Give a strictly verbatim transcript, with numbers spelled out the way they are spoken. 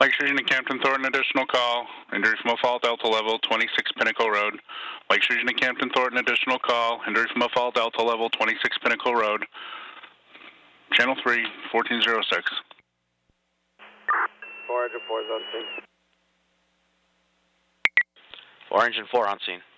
Mike Sturgeon to Captain Thornton, additional call. Injury from a fall, Delta level, twenty-six Pinnacle Road. Mike Sturgeon to Captain Thornton, additional call. Injury from a fall, Delta level, twenty-six Pinnacle Road. Channel three, fourteen oh six. four engine four is on scene. four engine four on scene.